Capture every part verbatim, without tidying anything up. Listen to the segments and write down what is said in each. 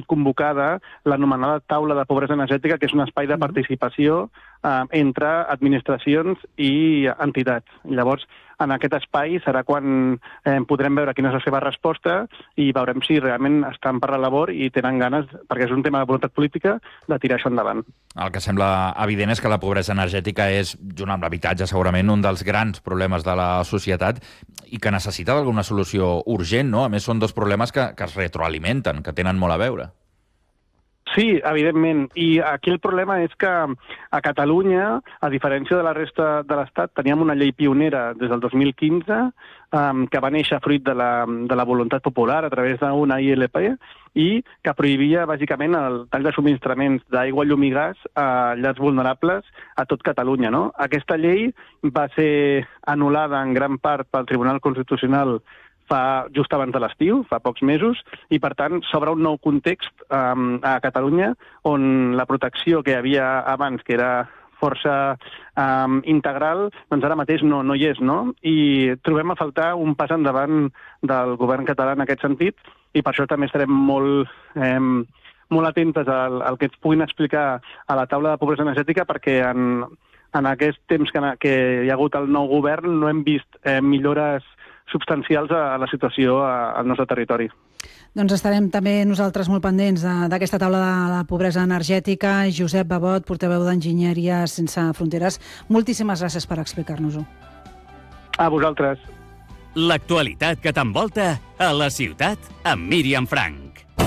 convocada l'anomenada taula de pobresa energètica, que és un espai de participació eh, entre administracions i entitats. Llavors, en aquest espai serà quan eh, podrem veure quina és la seva resposta i veurem si realment estan per la labor i tenen ganes, perquè és un tema de voluntat política, de tirar això endavant. El que sembla evident és que la pobresa energètica és, junt amb l'habitatge, segurament un dels grans problemes de la societat i que necessita alguna solució urgent, no? A més, són dos problemes que, que es retroalimenten, que tenen molt a veure. Sí, evidentment. I aquí el problema és que a Catalunya, a diferència de la resta de l'Estat, teníem una llei pionera des del dos mil quinze um, que va néixer fruit de la, de la voluntat popular a través d'una I L P i que prohibia bàsicament el tall de subministraments d'aigua, llum i gas a llars vulnerables a tot Catalunya, no? Aquesta llei va ser anul·lada en gran part pel Tribunal Constitucional fa just abans de l'estiu, fa pocs mesos, i per tant s'obre un nou context um, a Catalunya on la protecció que hi havia abans, que era força um, integral, doncs ara mateix no, no hi és, no? I trobem a faltar un pas endavant del govern català en aquest sentit, i per això també estarem molt, eh, molt atentes al, al que ens puguin explicar a la taula de pobresa energètica, perquè en, en aquest temps que, que hi ha hagut el nou govern no hem vist eh, millores substancials a la situació al nostre territori. Doncs estarem també nosaltres molt pendents d'aquesta taula de la pobresa energètica. Josep Babot, portaveu d'Enginyeria Sense Fronteres, moltíssimes gràcies per explicar-nos-ho. A vosaltres. L'actualitat que t'envolta a la ciutat amb Míriam Frank.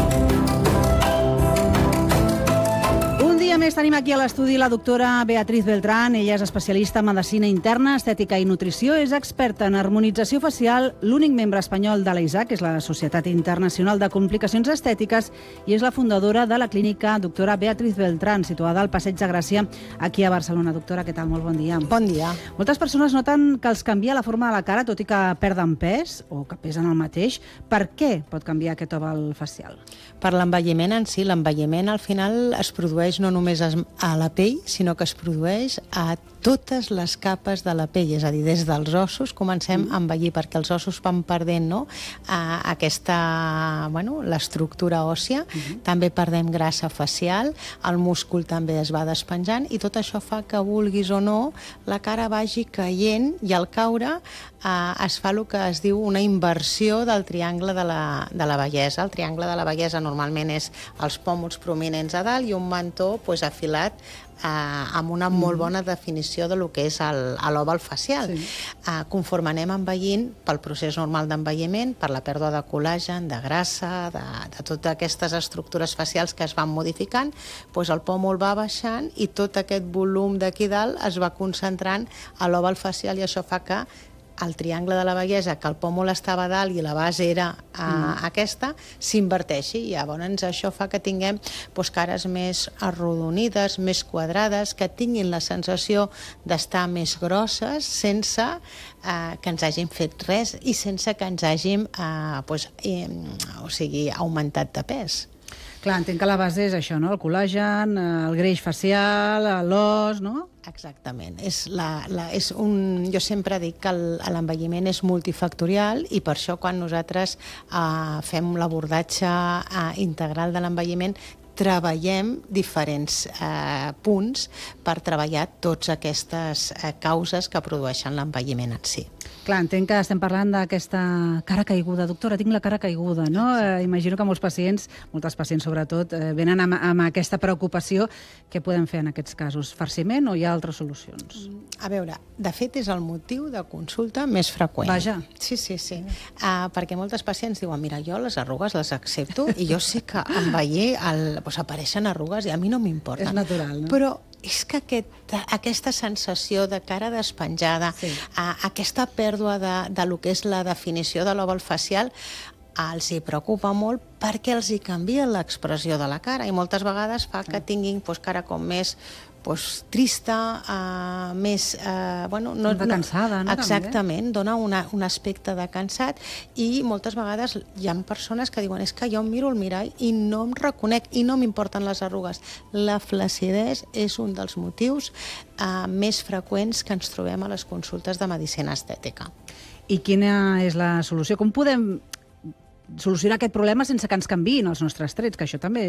A més, tenim aquí a l'estudi la doctora Beatriz Beltrán. Ella és especialista en medicina interna, estètica i nutrició. És experta en harmonització facial, l'únic membre espanyol de l'A I S A C, que és la Societat Internacional de Complicacions Estètiques, i és la fundadora de la clínica doctora Beatriz Beltrán, situada al Passeig de Gràcia, aquí a Barcelona. Doctora, què tal? Molt bon dia. Bon dia. Moltes persones noten que els canvia la forma de la cara, tot i que perden pes, o que pesen el mateix. Per què pot canviar aquest òval facial? Per l'envelliment en si. L'envelliment al final es produeix no només a la pell, sinó que es produeix a totes les capes de la pell, és a dir, des dels ossos comencem a envellir, perquè els ossos van perdent, no, aquesta, bueno, l'estructura òssia, uh-huh. També perdem grassa facial, el múscul també es va despenjant i tot això fa que, vulguis o no, la cara vagi caient i al caure eh, es fa el que es diu una inversió del triangle de la, de la bellesa. El triangle de la bellesa normalment és els pòmuls prominents a dalt i un mentó pues, afilat eh, amb una molt bona definició de lo que és l'òval facial. Sí. Eh, conforme anem envellint, pel procés normal d'envelliment, per la pèrdua de col·làgen, de grassa, de, de totes aquestes estructures facials que es van modificant, doncs el pòmul va baixant i tot aquest volum d'aquí dalt es va concentrant a l'òval facial i això fa que el triangle de la bellesa, que el pòmul estava a dalt i la base era a, mm. aquesta, s'inverteixi i llavors això fa que tinguem doncs, cares més arrodonides, més quadrades, que tinguin la sensació d'estar més grosses sense eh, que ens hagin fet res i sense que ens hàgim eh, doncs, eh, o sigui, augmentat de pes. Clar, entenc que la base és això, no? El col·làgen, el greix facial, l'os, no? Exactament. És la, la, és un, jo sempre dic que l'envelliment és multifactorial i per això quan nosaltres eh, fem l'abordatge eh, integral de l'envelliment treballem diferents eh, punts per treballar totes aquestes eh, causes que produeixen l'envelliment en si. Clar, entenc que estem parlant d'aquesta cara caiguda. Doctora, tinc la cara caiguda, no? Eh, imagino que molts pacients, moltes pacients sobretot, eh, venen amb, amb aquesta preocupació. Què podem fer en aquests casos? Farciment o hi ha altres solucions? A veure, de fet és el motiu de consulta més freqüent. Vaja. Sí, sí, sí. Uh, perquè moltes pacients diuen, mira, jo les arrugues les accepto i jo sé que envellir el, doncs apareixen arrugues i a mi no m'importa. És natural, no? Però és que aquest, aquesta sensació de cara despenjada, sí. uh, aquesta pèrdua de, de lo que és la definició de l'òval facial, els hi preocupa molt perquè els hi canvia l'expressió de la cara i moltes vegades fa que tinguin pues, cara com més pues, trista, uh, més... Uh, bueno, no, de cansada, no? Exactament, també. Dona una, un aspecte de cansat i moltes vegades hi ha persones que diuen és que jo em miro al mirall i no em reconec i no m'importen les arrugues. La flacidesa és un dels motius uh, més freqüents que ens trobem a les consultes de medicina estètica. I quina és la solució? Com podem solucionar aquest problema sense que ens canviïn els nostres trets, que això també